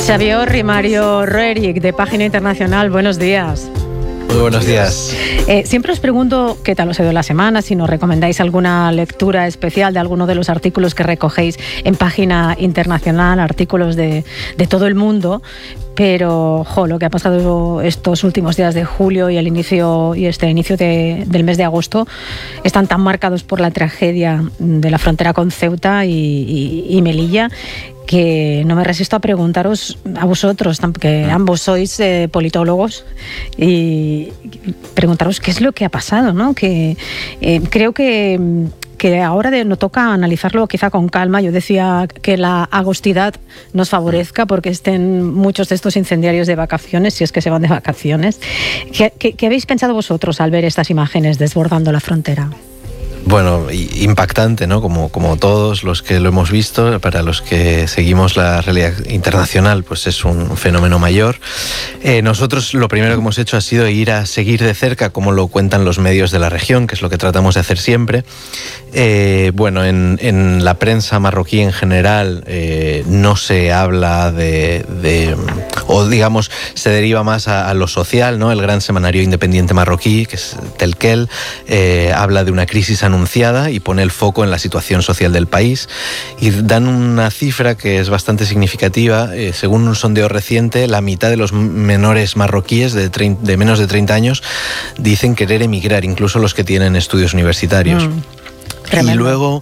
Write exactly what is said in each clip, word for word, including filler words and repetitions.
Xavier Orri, Mario Roerich, de Página Internacional, buenos días. Muy buenos días. Eh, siempre os pregunto qué tal os ha ido la semana, si nos recomendáis alguna lectura especial de alguno de los artículos que recogéis en Página Internacional, artículos de, de todo el mundo. Pero, jo, lo que ha pasado estos últimos días de julio y el inicio y este inicio de, del mes de agosto están tan marcados por la tragedia de la frontera con Ceuta y, y, y Melilla, que no me resisto a preguntaros a vosotros, que ambos sois eh, politólogos, y preguntaros qué es lo que ha pasado, ¿no? Que eh, creo que que ahora de, nos toca analizarlo quizá con calma. Yo decía que la agostidad nos favorezca porque estén muchos de estos incendiarios de vacaciones, si es que se van de vacaciones. ¿Qué, qué, qué habéis pensado vosotros al ver estas imágenes desbordando la frontera? Bueno, impactante, ¿no? Como, como todos los que lo hemos visto, para los que seguimos la realidad internacional, pues es un fenómeno mayor. Eh, nosotros lo primero que hemos hecho ha sido ir a seguir de cerca cómo lo cuentan los medios de la región, que es lo que tratamos de hacer siempre. Eh, bueno, en, en la prensa marroquí en general eh, no se habla de, de, o digamos, se deriva más a, a lo social, ¿no? El gran semanario independiente marroquí, que es Telkel, eh, habla de una crisis anunciada y pone el foco en la situación social del país, y dan una cifra que es bastante significativa. Eh, según un sondeo reciente, la mitad de los menores marroquíes de, de menos de treinta años dicen querer emigrar, incluso los que tienen estudios universitarios. Mm, y luego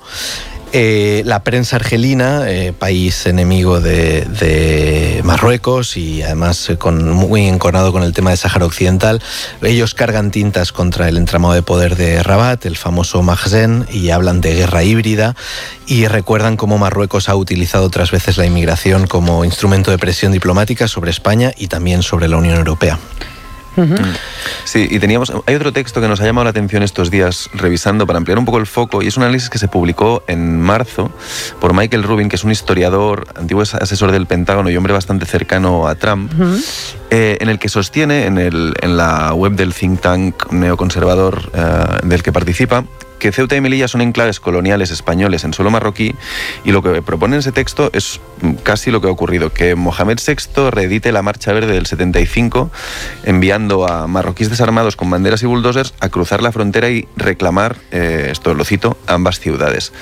Eh, la prensa argelina, eh, país enemigo de, de Marruecos y además eh, con, muy enconado con el tema de Sáhara Occidental, ellos cargan tintas contra el entramado de poder de Rabat, el famoso Makhzen, y hablan de guerra híbrida y recuerdan cómo Marruecos ha utilizado otras veces la inmigración como instrumento de presión diplomática sobre España y también sobre la Unión Europea. Uh-huh. Sí, y teníamos, hay otro texto que nos ha llamado la atención estos días revisando para ampliar un poco el foco, y es un análisis que se publicó en marzo por Michael Rubin, que es un historiador, antiguo asesor del Pentágono y hombre bastante cercano a Trump, uh-huh. eh, en el que sostiene, en, el, en la web del think tank neoconservador uh, del que participa, que Ceuta y Melilla son enclaves coloniales españoles en suelo marroquí, y lo que propone en ese texto es casi lo que ha ocurrido, que Mohamed sexto reedite la Marcha Verde del setenta y cinco, enviando a marroquíes desarmados con banderas y bulldozers a cruzar la frontera y reclamar, eh, esto lo cito, ambas ciudades.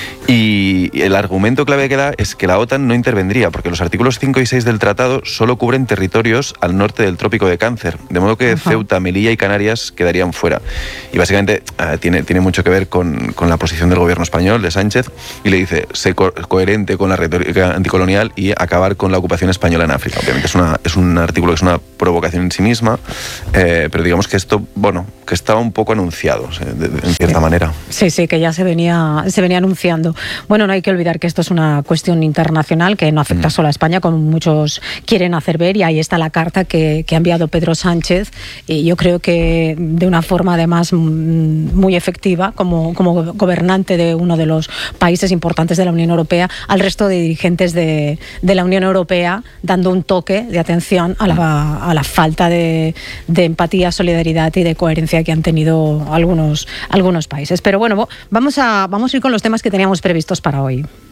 Y el argumento clave que da es que la OTAN no intervendría, porque los artículos cinco y seis del tratado solo cubren territorios al norte del Trópico de Cáncer, de modo que Ajá. Ceuta, Melilla y Canarias quedarían fuera. Y básicamente uh, tiene, tiene mucho que ver con, con la posición del gobierno español, de Sánchez, y le dice, sé co- coherente con la retórica anticolonial y acabar con la ocupación española en África. Obviamente es, una, es un artículo que es una provocación en sí misma, eh, pero digamos que esto, bueno, que estaba un poco anunciado, o sea, de, de, en cierta sí. manera. Sí, sí, que ya se venía, se venía anunciando. Bueno, no hay que olvidar que esto es una cuestión internacional que no afecta mm. solo a España, como muchos quieren hacer ver, y ahí está la carta que, que ha enviado Pedro Sánchez, y yo creo que de una forma además muy efectiva, como, como gobernante de uno de los países importantes de la Unión Europea, al resto de dirigentes de, de la Unión Europea, dando un toque de atención a la, a la falta de, de empatía, solidaridad y de coherencia que han tenido algunos, algunos países. Pero bueno, vamos a, vamos a ir con los temas que teníamos previstos para hoy.